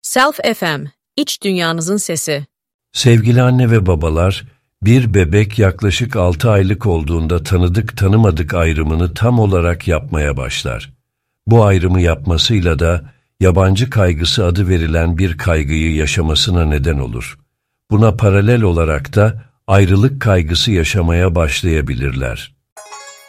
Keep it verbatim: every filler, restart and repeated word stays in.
Self F M, İç Dünyanızın Sesi. Sevgili anne ve babalar, bir bebek yaklaşık altı aylık olduğunda tanıdık tanımadık ayrımını tam olarak yapmaya başlar. Bu ayrımı yapmasıyla da yabancı kaygısı adı verilen bir kaygıyı yaşamasına neden olur. Buna paralel olarak da ayrılık kaygısı yaşamaya başlayabilirler.